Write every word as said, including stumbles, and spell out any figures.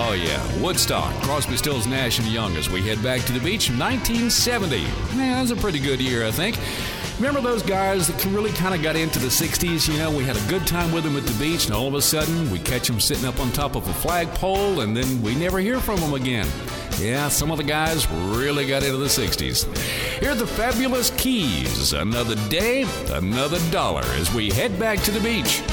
Oh, yeah, Woodstock, Crosby, Stills, Nash and Young as we head back to the beach in nineteen seventy. Man, that was a pretty good year, I think. Remember those guys that really kind of got into the sixties? You know, we had a good time with them at the beach, and all of a sudden, we catch them sitting up on top of a flagpole, and then we never hear from them again. Yeah, some of the guys really got into the sixties. Here are the Fabulous Keys. Another day, another dollar as we head back to the beach.